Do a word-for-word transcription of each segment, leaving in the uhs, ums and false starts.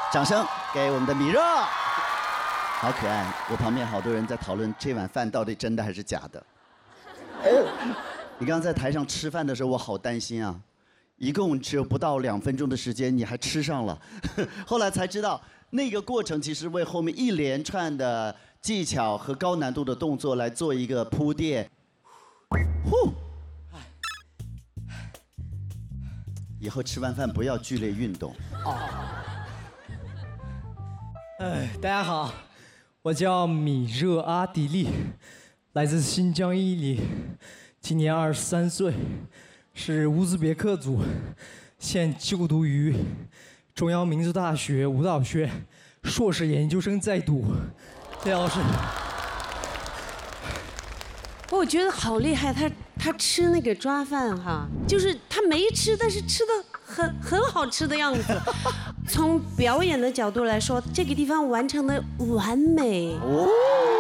掌声给我们的米热，好可爱。我旁边好多人在讨论这碗饭到底真的还是假的。你刚刚在台上吃饭的时候，我好担心啊，一共只有不到两分钟的时间，你还吃上了。后来才知道，那个过程其实为后面一连串的技巧和高难度的动作来做一个铺垫。呼，以后吃完饭不要剧烈运动。哦。 哎，大家好，我叫米热阿迪力，来自新疆伊犁，今年二十三岁，是乌兹别克族，现就读于中央民族大学舞蹈学硕士研究生在读。叶老师， 我觉得好厉害，他他吃那个抓饭哈，就是他没吃，但是吃的很很好吃的样子。从表演的角度来说，这个地方完成的完美，哦，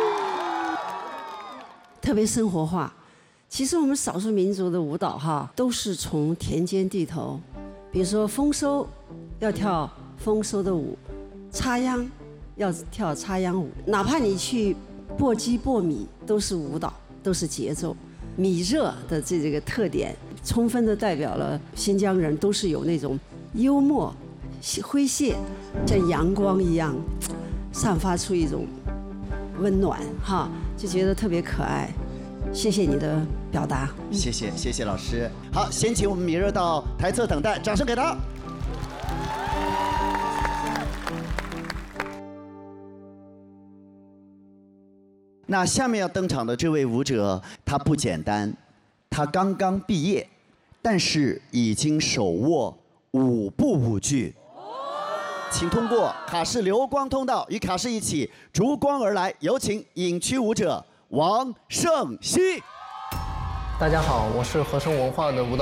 特别生活化。其实我们少数民族的舞蹈哈，都是从田间地头，比如说丰收要跳丰收的舞，插秧要跳插秧舞，哪怕你去簸箕簸米，都是舞蹈，都是节奏。米热的这这个特点，充分的代表了新疆人都是有那种幽默、诙谐，像阳光一样，散发出一种温暖哈，就觉得特别可爱。谢谢你的表达， 谢谢谢谢老师。好，先请我们米热到台侧等待，掌声给他。那下面要登场的这位舞者，他不简单，他刚刚毕业，但是已经手握五部舞剧。请通过卡式流光通道与卡式一起逐光而来，有请影区舞者王胜熙。 大家好，我是和声文化的舞蹈。